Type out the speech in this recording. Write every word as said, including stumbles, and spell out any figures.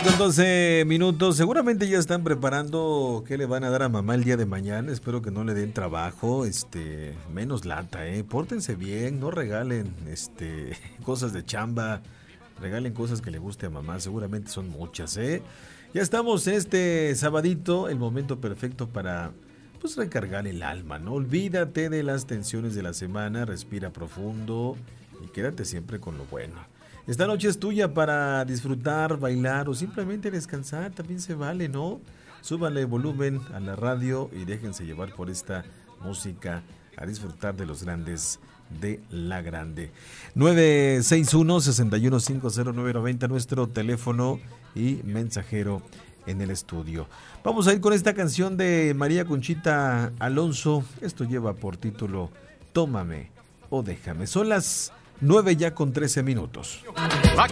Con doce minutos, seguramente ya están preparando qué le van a dar a mamá el día de mañana. Espero que no le den trabajo, este, menos lata, eh. Pórtense bien, no regalen este cosas de chamba, regalen cosas que le guste a mamá, seguramente son muchas, eh. Ya estamos en este sabadito, el momento perfecto para pues recargar el alma, ¿no? Olvídate de las tensiones de la semana, respira profundo y quédate siempre con lo bueno. Esta noche es tuya para disfrutar, bailar o simplemente descansar, también se vale, ¿no? Súbanle volumen a la radio y déjense llevar por esta música a disfrutar de los grandes de la grande. nueve seis uno, seis uno cinco cero nueve nueve cero, nuestro teléfono y mensajero en el estudio. Vamos a ir con esta canción de María Conchita Alonso. Esto lleva por título Tómame o déjame. Son las nueve ya con trece minutos.